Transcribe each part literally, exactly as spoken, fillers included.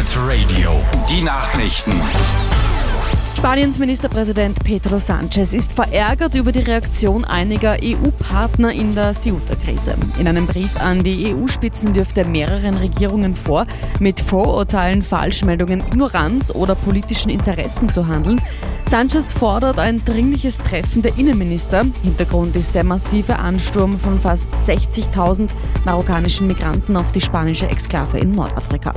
Radio. Die Nachrichten. Spaniens Ministerpräsident Pedro Sánchez ist verärgert über die Reaktion einiger E U-Partner in der Ceuta-Krise. In einem Brief an die E U-Spitzen wirft er mehreren Regierungen vor, mit Vorurteilen, Falschmeldungen, Ignoranz oder politischen Interessen zu handeln. Sánchez fordert ein dringliches Treffen der Innenminister. Hintergrund ist der massive Ansturm von fast sechzigtausend marokkanischen Migranten auf die spanische Exklave in Nordafrika.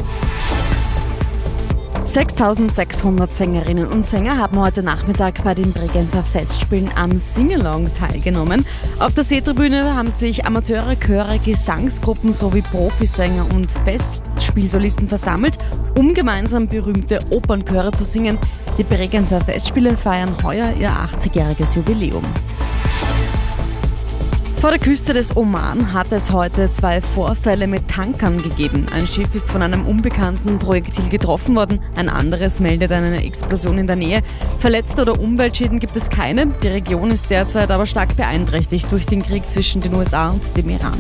sechstausendsechshundert Sängerinnen und Sänger haben heute Nachmittag bei den Bregenzer Festspielen am Singalong teilgenommen. Auf der Seetribüne haben sich Amateure, Chöre, Gesangsgruppen sowie Profisänger und Festspielsolisten versammelt, um gemeinsam berühmte Opernchöre zu singen. Die Bregenzer Festspiele feiern heuer ihr achtzigjähriges Jubiläum. Vor der Küste des Oman hat es heute zwei Vorfälle mit Tankern gegeben. Ein Schiff ist von einem unbekannten Projektil getroffen worden, ein anderes meldet eine Explosion in der Nähe. Verletzte oder Umweltschäden gibt es keine. Die Region ist derzeit aber stark beeinträchtigt durch den Krieg zwischen den U S A und dem Iran.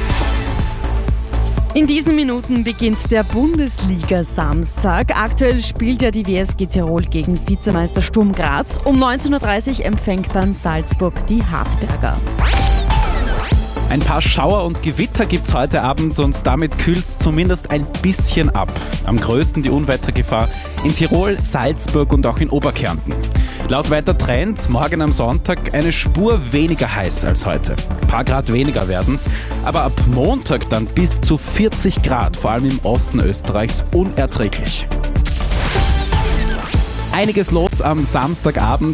In diesen Minuten beginnt der Bundesliga-Samstag. Aktuell spielt ja die W S G Tirol gegen Vizemeister Sturm Graz. Um neunzehn Uhr dreißig empfängt dann Salzburg die Hartberger. Ein paar Schauer und Gewitter gibt's heute Abend und damit kühlt's zumindest ein bisschen ab. Am größten die Unwettergefahr in Tirol, Salzburg und auch in Oberkärnten. Laut Wettertrend morgen am Sonntag eine Spur weniger heiß als heute. Ein paar Grad weniger werden's, aber ab Montag dann bis zu vierzig Grad, vor allem im Osten Österreichs, unerträglich. Einiges los am Samstagabend.